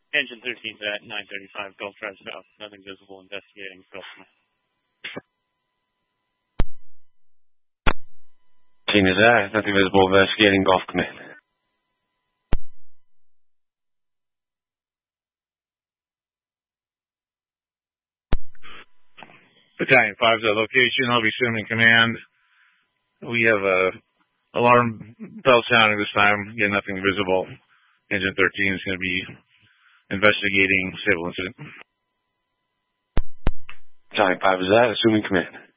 Engine 13's at 935 Gulf Drive South. Nothing visible. Investigating Gulf Command. Is that nothing visible. Investigating Gulf Command. Battalion 5's at location. I'll be soon in command. We have a alarm bell sounding this time. Again, nothing visible. Engine 13 is going to be investigating civil incident. Battalion 5 is that assuming command.